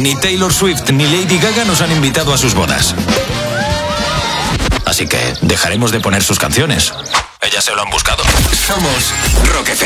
Ni Taylor Swift ni Lady Gaga nos han invitado a sus bodas. Así que dejaremos de poner sus canciones. Ellas se lo han buscado. Somos Rock FM.